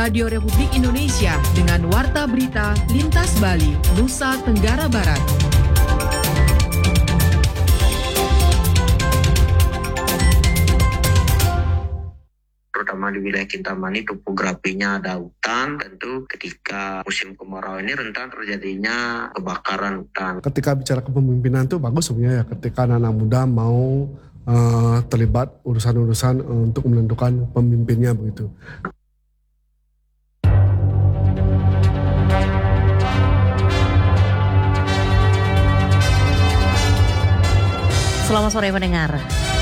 Radio Republik Indonesia dengan Warta Berita Lintas Bali, Nusa Tenggara Barat. Terutama di wilayah Kintamani topografinya ada hutan, tentu ketika musim kemarau ini rentan terjadinya kebakaran hutan. Ketika bicara kepemimpinan itu bagus sebenarnya ya, ketika anak muda mau terlibat urusan-urusan untuk menentukan pemimpinnya begitu. Selamat sore pendengar.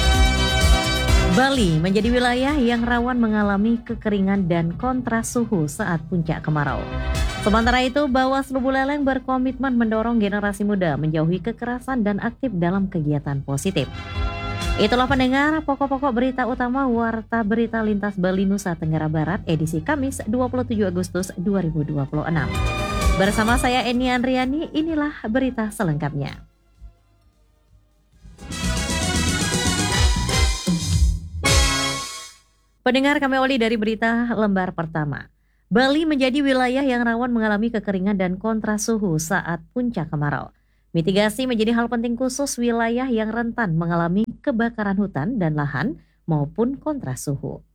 Bali menjadi wilayah yang rawan mengalami kekeringan dan kontras suhu saat puncak kemarau. Sementara itu, Bawaslu Buleleng berkomitmen mendorong generasi muda menjauhi kekerasan dan aktif dalam kegiatan positif. Itulah pendengar pokok-pokok berita utama Warta Berita Lintas Bali Nusa Tenggara Barat edisi Kamis 27 Agustus 2026. Bersama saya Eni Andriani, inilah berita selengkapnya. Pendengar, kami awali dari berita lembar pertama. Bali menjadi wilayah yang rawan mengalami kekeringan dan kontras suhu saat puncak kemarau. Mitigasi menjadi hal penting khusus wilayah yang rentan mengalami kebakaran hutan dan lahan maupun kontras suhu.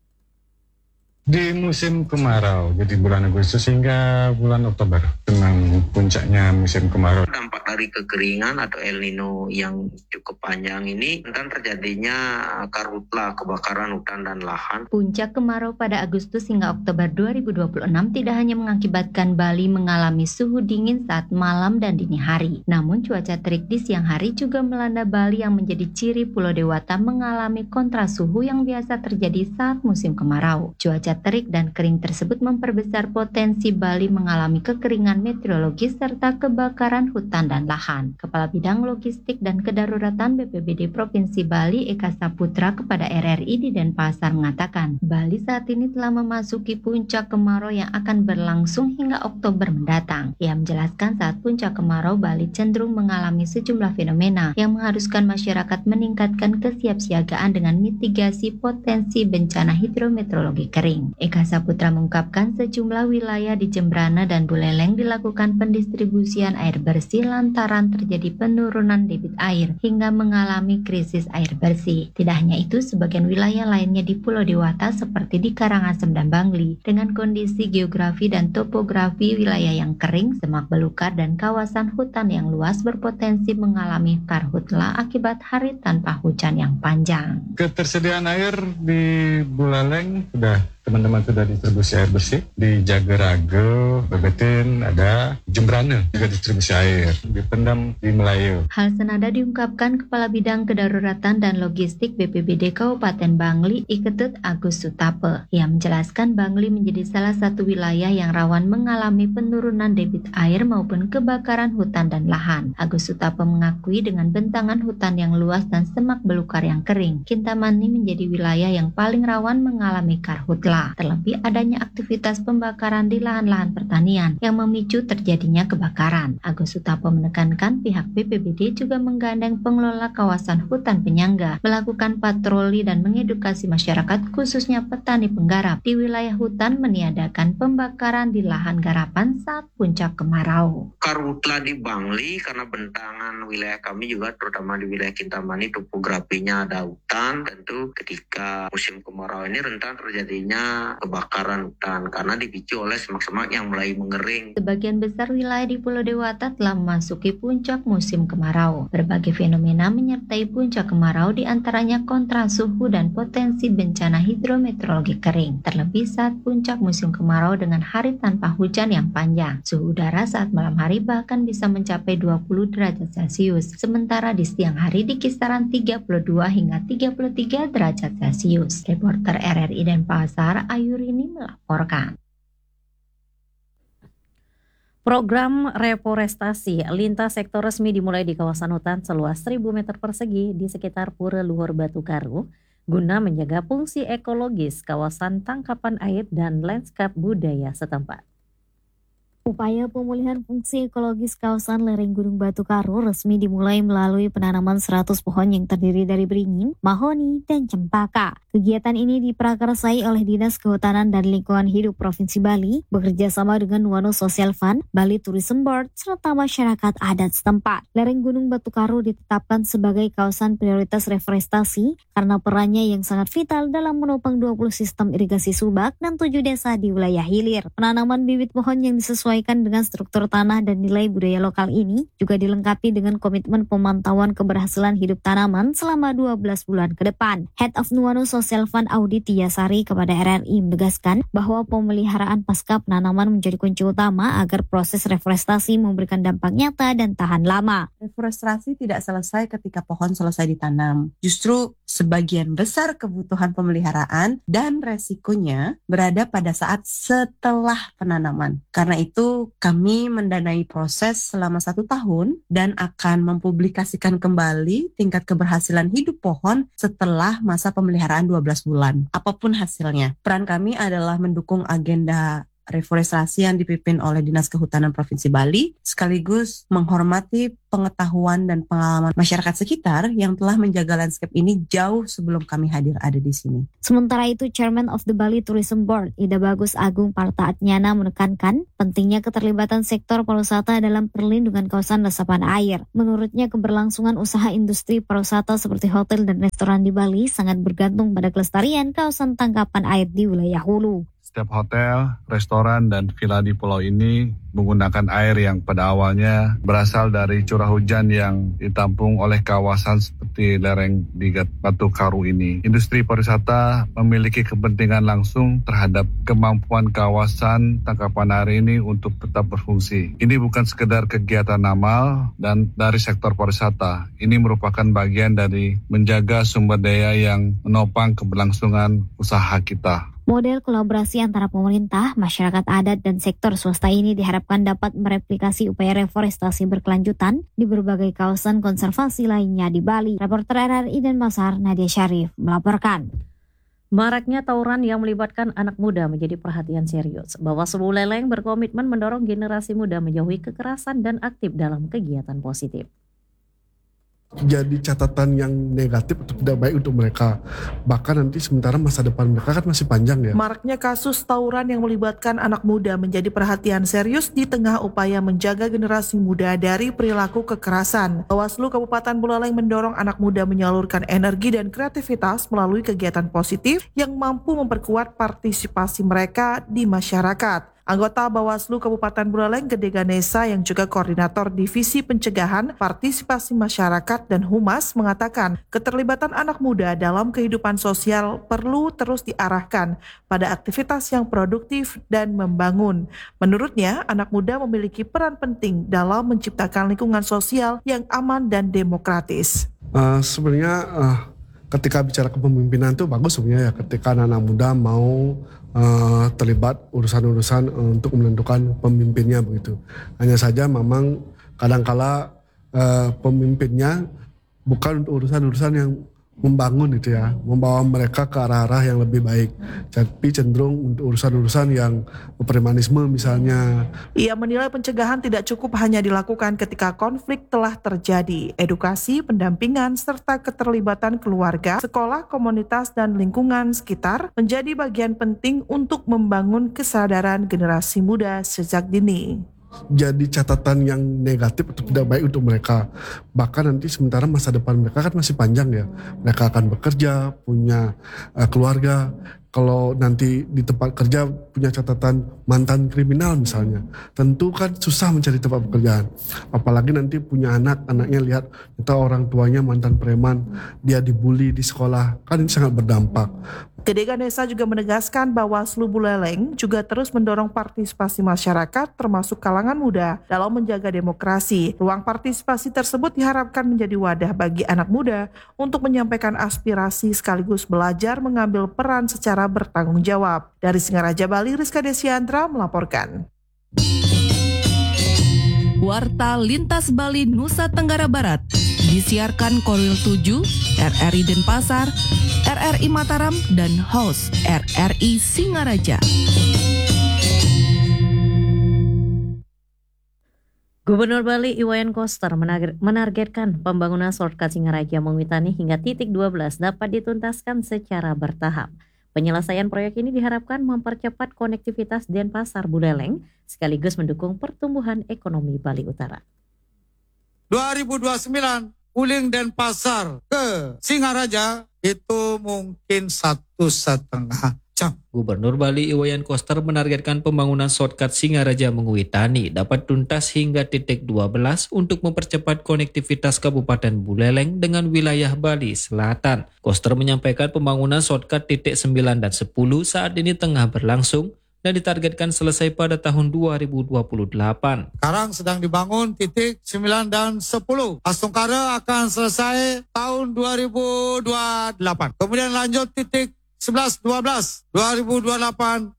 Di musim kemarau, jadi bulan Agustus hingga bulan Oktober, memang puncaknya musim kemarau. Dampak dari kekeringan atau El Nino yang cukup panjang ini rentan terjadinya karhutla, kebakaran hutan dan lahan. Puncak kemarau pada Agustus hingga Oktober 2026 tidak hanya mengakibatkan Bali mengalami suhu dingin saat malam dan dini hari. Namun cuaca terik di siang hari juga melanda Bali yang menjadi ciri Pulau Dewata mengalami kontras suhu yang biasa terjadi saat musim kemarau. Cuaca terik dan kering tersebut memperbesar potensi Bali mengalami kekeringan meteorologis serta kebakaran hutan dan lahan. Kepala Bidang Logistik dan Kedaruratan BPBD Provinsi Bali, Eka Saputra, kepada RRI di Denpasar mengatakan, Bali saat ini telah memasuki puncak kemarau yang akan berlangsung hingga Oktober mendatang. Ia menjelaskan saat puncak kemarau, Bali cenderung mengalami sejumlah fenomena yang mengharuskan masyarakat meningkatkan kesiapsiagaan dengan mitigasi potensi bencana hidrometeorologi kering. Eka Saputra mengungkapkan sejumlah wilayah di Jembrana dan Buleleng dilakukan pendistribusian air bersih lantaran terjadi penurunan debit air hingga mengalami krisis air bersih. Tidak hanya itu, sebagian wilayah lainnya di Pulau Dewata seperti di Karangasem dan Bangli dengan kondisi geografi dan topografi wilayah yang kering, semak belukar dan kawasan hutan yang luas berpotensi mengalami karhutla akibat hari tanpa hujan yang panjang. Ketersediaan air di Buleleng teman-teman sudah distribusi air bersih. Di Jageraga, Bebetin, ada Jembrana juga distribusi air. Dipendam di Melayu. Hal senada diungkapkan Kepala Bidang Kedaruratan dan Logistik BPBD Kabupaten Bangli, Iketut Agus Sutape. Ia menjelaskan Bangli menjadi salah satu wilayah yang rawan mengalami penurunan debit air maupun kebakaran hutan dan lahan. Agus Sutape mengakui dengan bentangan hutan yang luas dan semak belukar yang kering, Kintamani menjadi wilayah yang paling rawan mengalami karhutla. Terlebih adanya aktivitas pembakaran di lahan-lahan pertanian yang memicu terjadinya kebakaran. Agus Sutapo menekankan pihak BPBD juga menggandeng pengelola kawasan hutan penyangga melakukan patroli dan mengedukasi masyarakat khususnya petani penggarap di wilayah hutan meniadakan pembakaran di lahan garapan saat puncak kemarau. Karhutla di Bangli karena bentangan wilayah kami juga terutama di wilayah Kintamani topografinya ada hutan, tentu ketika musim kemarau ini rentan terjadinya kebakaran hutan karena dipicu oleh semak-semak yang mulai mengering. Sebagian besar wilayah di Pulau Dewata telah memasuki puncak musim kemarau. Berbagai fenomena menyertai puncak kemarau diantaranya kontras suhu dan potensi bencana hidrometeorologi kering. Terlebih saat puncak musim kemarau dengan hari tanpa hujan yang panjang. Suhu udara saat malam hari bahkan bisa mencapai 20 derajat Celcius. Sementara di siang hari di kisaran 32 hingga 33 derajat Celcius. Reporter RRI Denpasar Ayurini melaporkan. Program reforestasi lintas sektor resmi dimulai di kawasan hutan seluas 1.000 meter persegi di sekitar Pura Luhur Batu Karu guna menjaga fungsi ekologis kawasan tangkapan air dan lanskap budaya setempat. Upaya pemulihan fungsi ekologis kawasan lereng Gunung Batu Karo resmi dimulai melalui penanaman 100 pohon yang terdiri dari beringin, mahoni, dan cempaka. Kegiatan ini diprakarsai oleh Dinas Kehutanan dan Lingkungan Hidup Provinsi Bali bekerja sama dengan Nuanua Social Fund, Bali Tourism Board, serta masyarakat adat setempat. Lereng Gunung Batu Karo ditetapkan sebagai kawasan prioritas reforestasi karena perannya yang sangat vital dalam menopang 20 sistem irigasi subak dan 7 desa di wilayah hilir. Penanaman bibit pohon yang disesuaikan dengan struktur tanah dan nilai budaya lokal ini juga dilengkapi dengan komitmen pemantauan keberhasilan hidup tanaman selama 12 bulan ke depan. Head of Nuanua Social Fund Audi Tiasari kepada RRI menegaskan bahwa pemeliharaan pasca penanaman menjadi kunci utama agar proses reforestasi memberikan dampak nyata dan tahan lama. Reforestasi tidak selesai ketika pohon selesai ditanam. Justru sebagian besar kebutuhan pemeliharaan dan resikonya berada pada saat setelah penanaman. Karena itu kami mendanai proses selama 1 tahun dan akan mempublikasikan kembali tingkat keberhasilan hidup pohon setelah masa pemeliharaan 12 bulan. Apapun hasilnya. Peran kami adalah mendukung agenda reforestasi yang dipimpin oleh Dinas Kehutanan Provinsi Bali, sekaligus menghormati pengetahuan dan pengalaman masyarakat sekitar yang telah menjaga landscape ini jauh sebelum kami hadir ada di sini. Sementara itu, Chairman of the Bali Tourism Board, Ida Bagus Agung Partaatnyana menekankan pentingnya keterlibatan sektor pariwisata dalam perlindungan kawasan resapan air. Menurutnya, keberlangsungan usaha industri pariwisata seperti hotel dan restoran di Bali sangat bergantung pada kelestarian kawasan tangkapan air di wilayah hulu. Setiap hotel, restoran, dan villa di pulau ini menggunakan air yang pada awalnya berasal dari curah hujan yang ditampung oleh kawasan seperti lereng di Batu Karo ini. Industri pariwisata memiliki kepentingan langsung terhadap kemampuan kawasan tangkapan air ini untuk tetap berfungsi. Ini bukan sekedar kegiatan amal dan dari sektor pariwisata. Ini merupakan bagian dari menjaga sumber daya yang menopang keberlangsungan usaha kita. Model kolaborasi antara pemerintah, masyarakat adat, dan sektor swasta ini diharapkan dapat mereplikasi upaya reforestasi berkelanjutan di berbagai kawasan konservasi lainnya di Bali. Reporter RRI Denpasar, Nadia Syarif, melaporkan. Maraknya tawuran yang melibatkan anak muda menjadi perhatian serius. Bawaslu Buleleng berkomitmen mendorong generasi muda menjauhi kekerasan dan aktif dalam kegiatan positif. Jadi catatan yang negatif atau tidak baik untuk mereka. Bahkan nanti sementara masa depan mereka kan masih panjang ya. Maraknya kasus tawuran yang melibatkan anak muda menjadi perhatian serius di tengah upaya menjaga generasi muda dari perilaku kekerasan. Bawaslu Kabupaten Buleleng mendorong anak muda menyalurkan energi dan kreativitas melalui kegiatan positif yang mampu memperkuat partisipasi mereka di masyarakat. Anggota Bawaslu Kabupaten Buleleng Gede Ganesa yang juga koordinator Divisi Pencegahan Partisipasi Masyarakat dan Humas mengatakan keterlibatan anak muda dalam kehidupan sosial perlu terus diarahkan pada aktivitas yang produktif dan membangun. Menurutnya, anak muda memiliki peran penting dalam menciptakan lingkungan sosial yang aman dan demokratis. Sebenarnya ketika bicara kepemimpinan itu bagus sebenarnya ya, ketika anak muda mau terlibat urusan-urusan untuk menentukan pemimpinnya begitu. Hanya saja memang kadangkala pemimpinnya bukan untuk urusan-urusan yang membangun gitu ya, membawa mereka ke arah-arah yang lebih baik, tapi cenderung untuk urusan-urusan yang premanisme misalnya. Ia menilai pencegahan tidak cukup hanya dilakukan ketika konflik telah terjadi. Edukasi, pendampingan, serta keterlibatan keluarga, sekolah, komunitas, dan lingkungan sekitar menjadi bagian penting untuk membangun kesadaran generasi muda sejak dini. Jadi catatan yang negatif atau tidak baik untuk mereka. Bahkan nanti sementara masa depan mereka kan masih panjang ya. Mereka akan bekerja, punya keluarga. Kalau nanti di tempat kerja punya catatan mantan kriminal misalnya, tentu kan susah mencari tempat pekerjaan. Apalagi nanti punya anak, anaknya lihat kita orang tuanya mantan preman, dia dibully di sekolah, kan ini sangat berdampak. Gede Ganesa juga menegaskan bahwa Bawaslu Buleleng juga terus mendorong partisipasi masyarakat termasuk kalangan muda dalam menjaga demokrasi. Ruang partisipasi tersebut diharapkan menjadi wadah bagi anak muda untuk menyampaikan aspirasi sekaligus belajar mengambil peran secara bertanggung jawab. Dari Singaraja, Bali, Rizka Desiandra melaporkan. Warta Lintas Bali Nusa Tenggara Barat disiarkan Korwil 7, RRI Denpasar, RRI Mataram, dan host RRI Singaraja. Gubernur Bali Iwayan Koster menargetkan pembangunan shortcut Singaraja Mengwitani hingga titik 12 dapat dituntaskan secara bertahap. Penyelesaian proyek ini diharapkan mempercepat konektivitas Denpasar Buleleng sekaligus mendukung pertumbuhan ekonomi Bali Utara. 2029 Uling Denpasar ke Singaraja itu mungkin 1,5 jam. Gubernur Bali Iwayan Koster menargetkan pembangunan shortcut Singaraja Mengwitani dapat tuntas hingga titik 12 untuk mempercepat konektivitas Kabupaten Buleleng dengan wilayah Bali Selatan. Koster menyampaikan pembangunan shortcut titik 9 dan 10 saat ini tengah berlangsung dan ditargetkan selesai pada tahun 2028. Sekarang sedang dibangun titik 9 dan 10. Astungkara akan selesai tahun 2028. Kemudian lanjut titik 11, 12, 2028,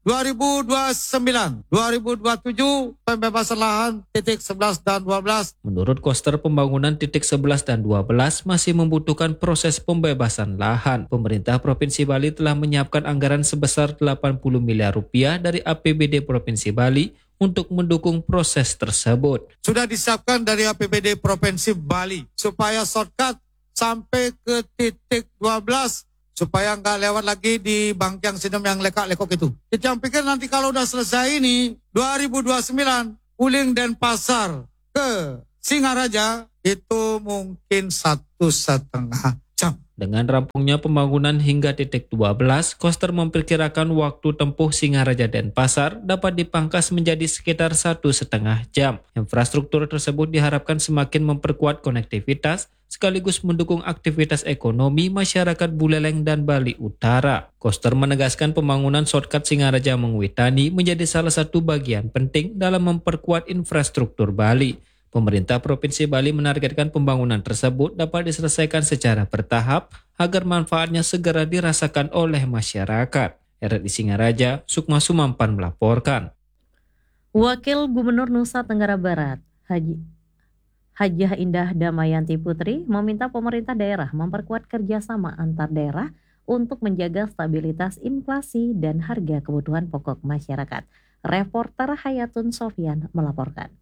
2029, 2027 pembebasan lahan titik 11 dan 12. Menurut Koster, pembangunan titik 11 dan 12 masih membutuhkan proses pembebasan lahan. Pemerintah Provinsi Bali telah menyiapkan anggaran sebesar 80 miliar rupiah dari APBD Provinsi Bali untuk mendukung proses tersebut. Sudah disiapkan dari APBD Provinsi Bali supaya shortcut sampai ke titik 12 supaya nggak lewat lagi di Bangkyang Sidem yang lekak-lekok itu. Kita pikir nanti kalau udah selesai ini 2029 Uling Denpasar ke Singaraja itu mungkin 1,5 jam. Dengan rampungnya pembangunan hingga titik 12, Koster memperkirakan waktu tempuh Singaraja Denpasar dapat dipangkas menjadi sekitar 1,5 jam. Infrastruktur tersebut diharapkan semakin memperkuat konektivitas sekaligus mendukung aktivitas ekonomi masyarakat Buleleng dan Bali Utara. Koster menegaskan pembangunan shortcut Singaraja Mengwitani menjadi salah satu bagian penting dalam memperkuat infrastruktur Bali. Pemerintah Provinsi Bali menargetkan pembangunan tersebut dapat diselesaikan secara bertahap agar manfaatnya segera dirasakan oleh masyarakat. RRI Singaraja, Sukma Sumampan melaporkan. Wakil Gubernur Nusa Tenggara Barat, Hajah Indah Damayanti Putri, meminta pemerintah daerah memperkuat kerjasama antar daerah untuk menjaga stabilitas inflasi dan harga kebutuhan pokok masyarakat. Reporter Hayatun Sofyan melaporkan.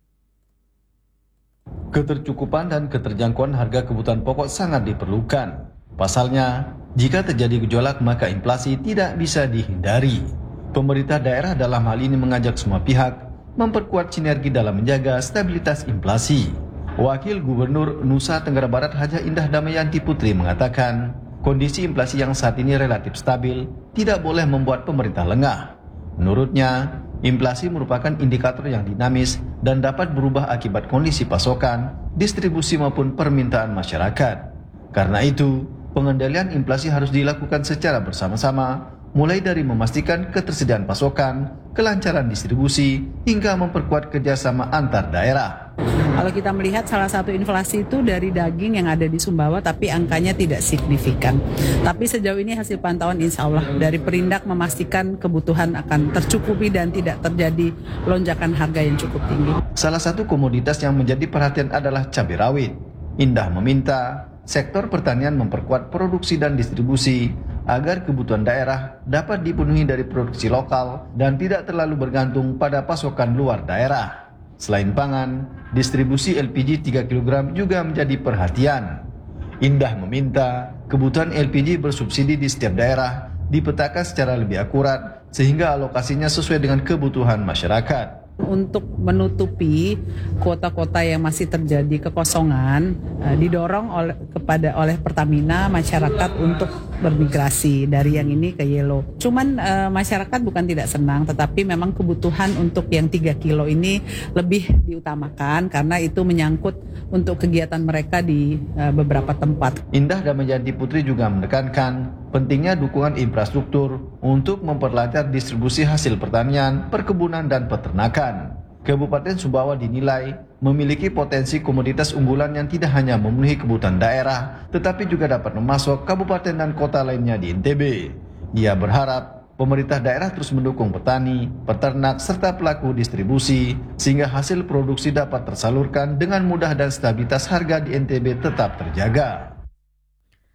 Ketercukupan dan keterjangkauan harga kebutuhan pokok sangat diperlukan. Pasalnya, jika terjadi gejolak maka inflasi tidak bisa dihindari. Pemerintah daerah dalam hal ini mengajak semua pihak memperkuat sinergi dalam menjaga stabilitas inflasi. Wakil Gubernur Nusa Tenggara Barat Hajah Indah Damayanti Putri mengatakan, kondisi inflasi yang saat ini relatif stabil tidak boleh membuat pemerintah lengah. Menurutnya, inflasi merupakan indikator yang dinamis dan dapat berubah akibat kondisi pasokan, distribusi maupun permintaan masyarakat. Karena itu, pengendalian inflasi harus dilakukan secara bersama-sama, mulai dari memastikan ketersediaan pasokan, kelancaran distribusi, hingga memperkuat kerjasama antar daerah. Kalau kita melihat salah satu inflasi itu dari daging yang ada di Sumbawa, tapi angkanya tidak signifikan. Tapi sejauh ini hasil pantauan insya Allah dari Perindak memastikan kebutuhan akan tercukupi dan tidak terjadi lonjakan harga yang cukup tinggi. Salah satu komoditas yang menjadi perhatian adalah cabai rawit. Indah meminta sektor pertanian memperkuat produksi dan distribusi agar kebutuhan daerah dapat dipenuhi dari produksi lokal dan tidak terlalu bergantung pada pasokan luar daerah. Selain pangan, distribusi LPG 3 kg juga menjadi perhatian. Indah meminta kebutuhan LPG bersubsidi di setiap daerah dipetakan secara lebih akurat sehingga alokasinya sesuai dengan kebutuhan masyarakat. Untuk menutupi kota-kota yang masih terjadi kekosongan, didorong oleh Pertamina masyarakat untuk bermigrasi dari yang ini ke yellow. Cuman masyarakat bukan tidak senang, tetapi memang kebutuhan untuk yang 3 kilo ini lebih diutamakan karena itu menyangkut untuk kegiatan mereka di beberapa tempat. Indah Damayanti Putri juga menekankan pentingnya dukungan infrastruktur untuk memperlancar distribusi hasil pertanian, perkebunan, dan peternakan. Kabupaten Sumbawa dinilai memiliki potensi komoditas unggulan yang tidak hanya memenuhi kebutuhan daerah, tetapi juga dapat memasok kabupaten dan kota lainnya di NTB. Ia berharap pemerintah daerah terus mendukung petani, peternak, serta pelaku distribusi, sehingga hasil produksi dapat tersalurkan dengan mudah dan stabilitas harga di NTB tetap terjaga.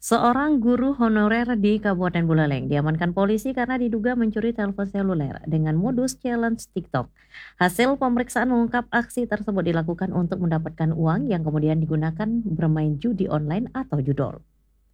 Seorang guru honorer di Kabupaten Buleleng diamankan polisi karena diduga mencuri telepon seluler dengan modus challenge TikTok. Hasil pemeriksaan mengungkap aksi tersebut dilakukan untuk mendapatkan uang yang kemudian digunakan bermain judi online atau judol.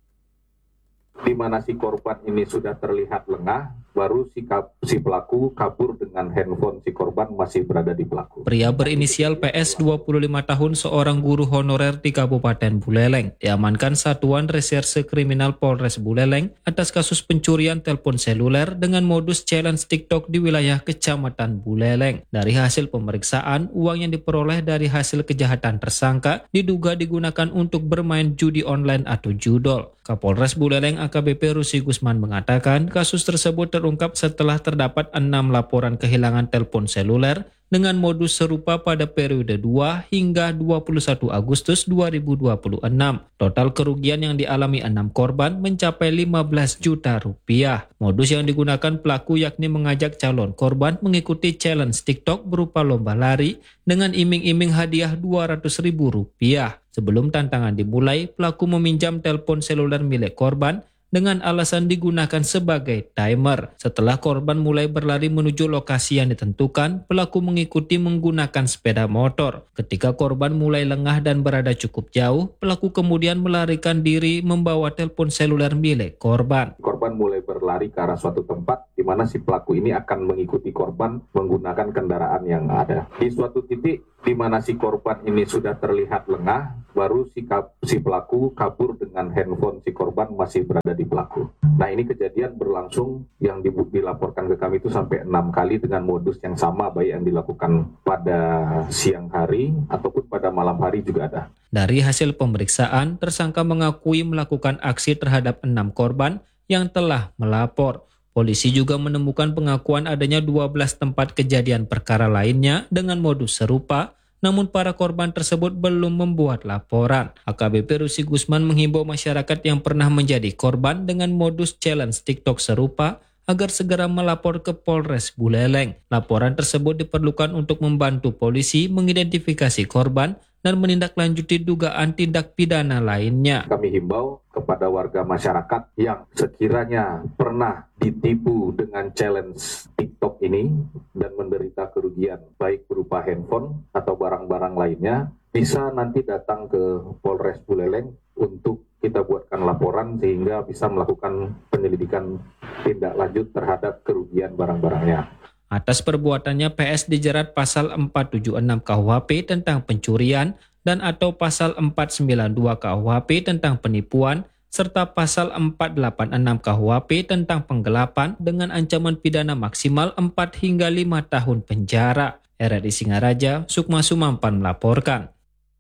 Di mana si korban ini sudah terlihat lengah, baru si pelaku kabur dengan handphone si korban masih berada di pelaku. Pria berinisial PS 25 tahun seorang guru honorer di Kabupaten Buleleng diamankan Satuan Reserse Kriminal Polres Buleleng atas kasus pencurian telepon seluler dengan modus challenge TikTok di wilayah Kecamatan Buleleng. Dari hasil pemeriksaan, uang yang diperoleh dari hasil kejahatan tersangka diduga digunakan untuk bermain judi online atau judol. Kapolres Buleleng AKBP Rusi Gusman mengatakan kasus tersebut terungkap setelah terdapat 6 laporan kehilangan telepon seluler dengan modus serupa pada periode 2 hingga 21 Agustus 2026. Total kerugian yang dialami 6 korban mencapai 15 juta rupiah. Modus yang digunakan pelaku yakni mengajak calon korban mengikuti challenge TikTok berupa lomba lari dengan iming-iming hadiah 200 ribu rupiah. Sebelum tantangan dimulai, pelaku meminjam telepon seluler milik korban dengan alasan digunakan sebagai timer. Setelah korban mulai berlari menuju lokasi yang ditentukan, pelaku mengikuti menggunakan sepeda motor. Ketika korban mulai lengah dan berada cukup jauh, pelaku kemudian melarikan diri membawa telepon seluler milik korban. Korban mulai berlari ke arah suatu tempat di mana si pelaku ini akan mengikuti korban menggunakan kendaraan yang ada. Di suatu titik di mana si korban ini sudah terlihat lengah, baru si pelaku kabur dengan handphone si korban masih berada di pelaku. Nah, ini kejadian berlangsung yang dilaporkan ke kami itu sampai 6 kali dengan modus yang sama, baik yang dilakukan pada siang hari ataupun pada malam hari juga ada. Dari hasil pemeriksaan, tersangka mengakui melakukan aksi terhadap 6 korban yang telah melapor. Polisi juga menemukan pengakuan adanya 12 tempat kejadian perkara lainnya dengan modus serupa, namun para korban tersebut belum membuat laporan. AKBP Rusi Gusman menghimbau masyarakat yang pernah menjadi korban dengan modus challenge TikTok serupa agar segera melapor ke Polres Buleleng. Laporan tersebut diperlukan untuk membantu polisi mengidentifikasi korban dan menindaklanjuti dugaan tindak pidana lainnya. Kami himbau kepada warga masyarakat yang sekiranya pernah ditipu dengan challenge TikTok ini dan menderita kerugian baik berupa handphone atau barang-barang lainnya, bisa nanti datang ke Polres Buleleng untuk kita buatkan laporan sehingga bisa melakukan penyelidikan tindak lanjut terhadap kerugian barang-barangnya. Atas perbuatannya, PS dijerat pasal 476 KUHP tentang pencurian dan atau pasal 492 KUHP tentang penipuan serta pasal 486 KUHP tentang penggelapan dengan ancaman pidana maksimal 4 hingga 5 tahun penjara. RRI Singaraja, Sukma Sumampan melaporkan.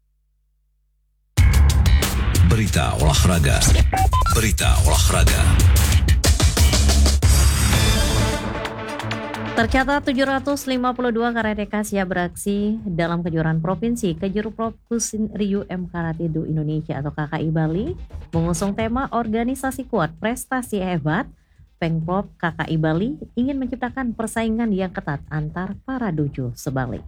Berita olahraga. Berita olahraga. Tercatat 752 karateka siap beraksi dalam kejuaraan provinsi Kejurprov Kushin Ryu M Karate Do Indonesia atau KKI Bali mengusung tema organisasi kuat prestasi hebat. Pengprov KKI Bali ingin menciptakan persaingan yang ketat antar para dojo sebalik.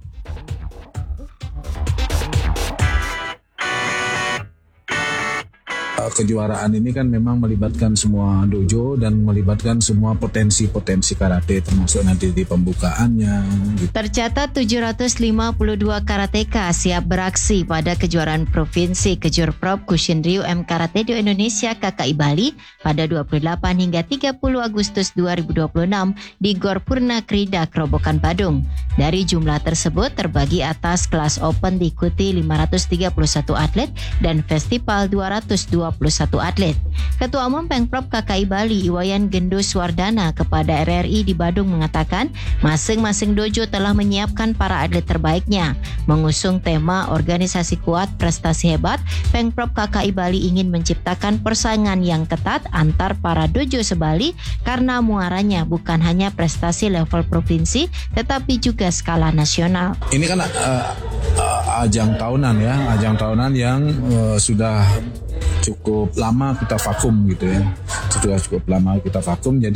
Kejuaraan ini kan memang melibatkan semua dojo dan melibatkan semua potensi-potensi karate termasuk nanti di pembukaannya. Tercatat 752 karateka siap beraksi pada kejuaraan provinsi Kejurprov Kushin Ryu M Karate Do Indonesia KKI Bali pada 28 hingga 30 Agustus 2026 di Gor Purna Krida Kerobokan Badung. Dari jumlah tersebut terbagi atas kelas open diikuti 531 atlet dan festival 221 atlet. Ketua Umum Pengprov KKI Bali Iwayan Gendus Wardana kepada RRI di Badung mengatakan masing-masing dojo telah menyiapkan para atlet terbaiknya. Mengusung tema organisasi kuat prestasi hebat, Pengprov KKI Bali ingin menciptakan persaingan yang ketat antar para dojo sebali karena muaranya bukan hanya prestasi level provinsi tetapi juga skala nasional. Ini kan ajang tahunan ya, ajang tahunan yang sudah cukup lama kita vakum gitu ya. Sudah cukup lama kita vakum, jadi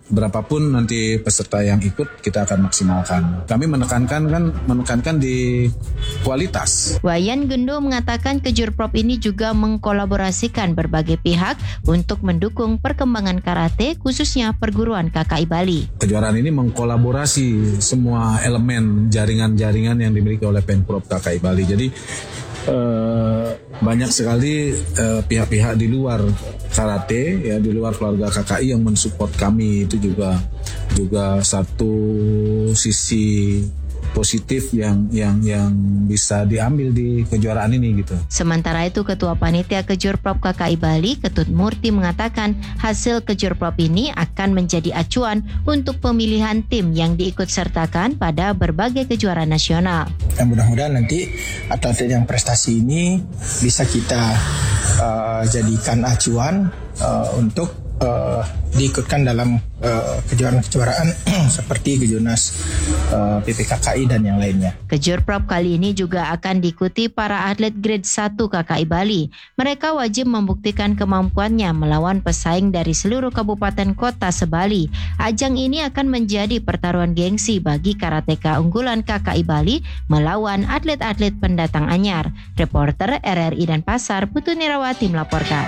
berapapun nanti peserta yang ikut kita akan maksimalkan. Kami menekankan di kualitas. Wayan Gendo mengatakan Kejurprop ini juga mengkolaborasikan berbagai pihak untuk mendukung perkembangan karate khususnya perguruan KKI Bali. Kejuaraan ini mengkolaborasi semua elemen jaringan-jaringan yang dimiliki oleh Pemprov KKI Bali. Jadi banyak sekali pihak-pihak di luar karate, ya, di luar keluarga KKI yang mensupport kami. Itu juga satu sisi positif yang bisa diambil di kejuaraan ini gitu. Sementara itu Ketua Panitia Kejurprop KKI Bali, Ketut Murti mengatakan hasil Kejurprop ini akan menjadi acuan untuk pemilihan tim yang diikut sertakan pada berbagai kejuaraan nasional. Dan mudah-mudahan nanti atlet yang prestasi ini bisa kita jadikan acuan untuk diikutkan dalam kejuaraan-kejuaraan seperti Kejurnas PPKKI dan yang lainnya. Kejurprop kali ini juga akan diikuti para atlet grade 1 KKI Bali. Mereka wajib membuktikan kemampuannya melawan pesaing dari seluruh kabupaten kota se-Bali. Ajang ini akan menjadi pertaruhan gengsi bagi karateka unggulan KKI Bali melawan atlet-atlet pendatang anyar. Reporter RRI Denpasar, Putu Nirawati melaporkan.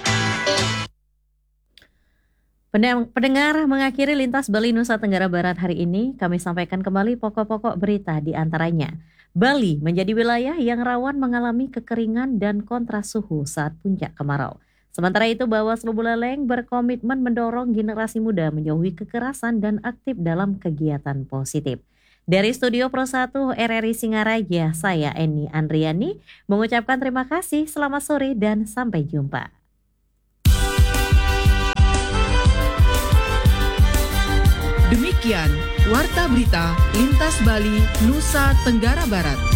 Pendengar, mengakhiri Lintas Bali Nusa Tenggara Barat hari ini, kami sampaikan kembali pokok-pokok berita di antaranya. Bali menjadi wilayah yang rawan mengalami kekeringan dan kontras suhu saat puncak kemarau. Sementara itu, Bawaslu Buleleng berkomitmen mendorong generasi muda menjauhi kekerasan dan aktif dalam kegiatan positif. Dari Studio Pro 1 RRI Singaraja, saya Eni Andriani mengucapkan terima kasih, selamat sore dan sampai jumpa. Demikian Warta Berita Lintas Bali Nusa Tenggara Barat.